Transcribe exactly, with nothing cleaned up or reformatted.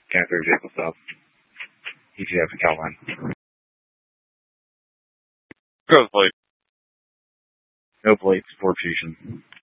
Cancer vehicle stop. E T F Calvine. Go plate. No plates for fusion.